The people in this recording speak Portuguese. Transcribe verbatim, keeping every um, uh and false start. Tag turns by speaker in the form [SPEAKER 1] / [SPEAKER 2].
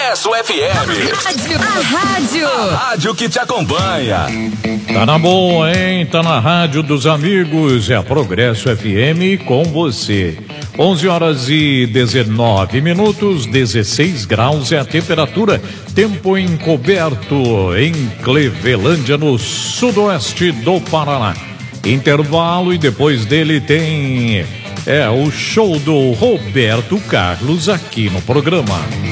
[SPEAKER 1] Progresso F M.
[SPEAKER 2] A rádio.
[SPEAKER 1] A rádio que te acompanha.
[SPEAKER 3] Tá na boa, hein? Tá na rádio dos amigos. É a Progresso F M com você. onze horas e dezenove minutos, dezesseis graus é a temperatura. Tempo encoberto em Clevelândia, no sudoeste do Paraná. Intervalo e depois dele tem é o show do Roberto Carlos aqui no programa.